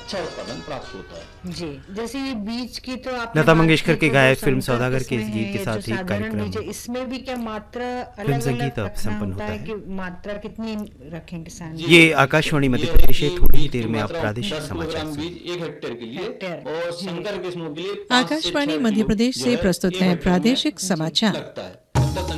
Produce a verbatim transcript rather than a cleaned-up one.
अच्छा उत्पादन प्राप्त होता है। जी, जैसे ये बीज की तो आपने लता बात मंगेशकर की के तो गाए जो फिल्म संकर सौदागर के इस किस्में गीत हैं, के ये साथ जो ही साधारण कार्यक्रम बीज है, इसमें भी क्या मात्रा फिल्म अलग संगीत अलग अब रखना संपन्न होता होता है है। कि मात्रा कितनी रखें किसान जी, जी? ये आकाशवाणी मध्य ये प्रदेश है है। कि थोड़ी ही बीज देर की में आप मात्रा प्रादेशिक दस समाचार किलोग्राम बीज सुनिए। एक हेक्टेयर के लिए हेक्टेयर, और जी। संकर किस्मों के लिए पाँच से आकाशवाणी छह मध्य किलो प्रदेश जो से है प्रस्तुत एक है हेक्टेयर में प्रादेशिक जी। समाचार। लगता है।